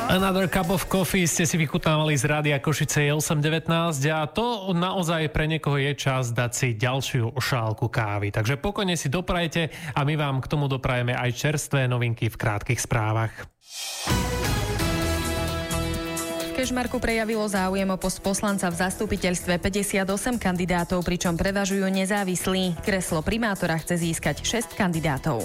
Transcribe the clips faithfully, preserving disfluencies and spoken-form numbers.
Another Cup of Coffee ste si vychutnávali z Rádia Košice osem devätnásť a to naozaj pre niekoho je čas dať si ďalšiu šálku kávy. Takže pokojne si doprajte a my vám k tomu doprajeme aj čerstvé novinky v krátkych správach. V Kežmarku prejavilo záujem o post poslanca v zastupiteľstve päťdesiatosem kandidátov, pričom prevažujú nezávislí. Kreslo primátora chce získať šesť kandidátov.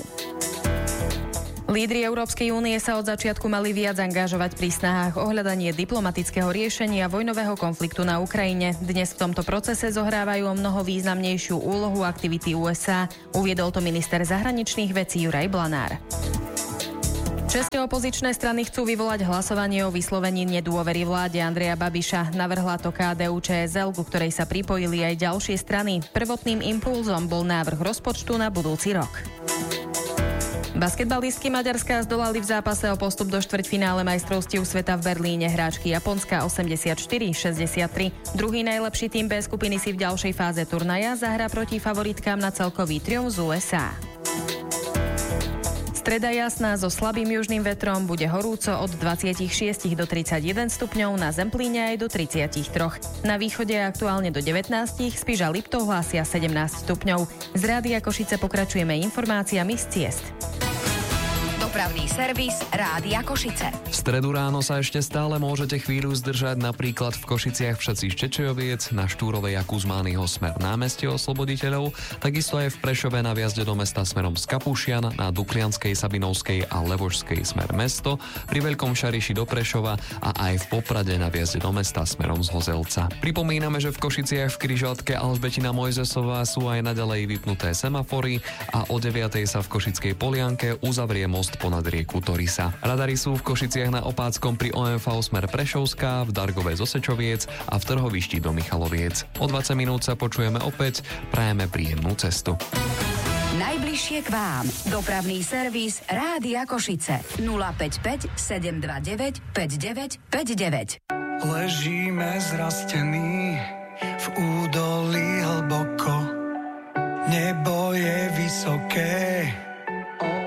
Lídri Európskej únie sa od začiatku mali viac angažovať pri snahách o hľadanie diplomatického riešenia vojnového konfliktu na Ukrajine. Dnes v tomto procese zohrávajú o mnoho významnejšiu úlohu aktivity ú es á, uviedol to minister zahraničných vecí Juraj Blanár. České opozičné strany chcú vyvolať hlasovanie o vyslovení nedôvery vláde Andreja Babiša. Navrhla to ká dé ú Čé es el, ku ktorej sa pripojili aj ďalšie strany. Prvotným impulzom bol návrh rozpočtu na budúci rok. Basketbalistky Maďarska zdolali v zápase o postup do štvrťfinále majstrovstiev sveta v Berlíne hráčky Japonska osemdesiatštyri šesťdesiattri. Druhý najlepší tým bé skupiny si v ďalšej fáze turnaja zahrá proti favoritkám na celkový triumf z ú es á. Streda jasná so slabým južným vetrom, bude horúco od dvadsaťšesť do tridsaťjeden stupňov, na Zemplíne aj do tridsaťtri. Na východe je aktuálne do devätnásť, Spiš a Liptov hlásia sedemnásť stupňov. Z Rádia Košice pokračujeme informáciami z ciest. Dopravný servis Rádia Košice. V stredu ráno sa ešte stále môžete chvíľu zdržať napríklad v Košiciach v Všetci Štečejoviec, na Štúrovej a Kuzmányho smer námestie Osloboditeľov, takisto aj v Prešove na vjazde do mesta smerom z Kapušian, na Duklianskej, Sabinovskej a Levožskej smer mesto, pri Veľkom Šariši do Prešova a aj v Poprade na vjazde do mesta smerom z Hozelca. Pripomíname, že v Košiciach v križovatke Alžbetina Mojzesová sú aj naďalej vypnuté semafory a o deviatej sa v Košickej Polianke uzavrie most ponad rieku Torisa. Radary sú v Košiciach na Opáckom pri ó em vé smer Prešovská, v Dargove z Osečoviec a v Trhovišti do Michaloviec. O dvadsať minút sa počujeme opäť, prajeme príjemnú cestu. Najbližšie k vám. Dopravný servis Rádia Košice. nula päť päť sedem dva deväť päť deväť päť deväť. Ležíme zrastení v údolí hlboko. Nebo je vysoké.